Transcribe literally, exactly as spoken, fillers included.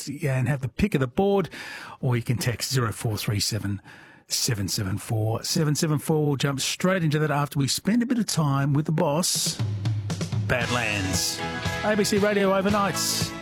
text and have the pick of the board, or you can text zero four three seven seven seven four seven seven four. We'll jump straight into that after we spend a bit of time with the boss. Badlands. A B C Radio Overnights.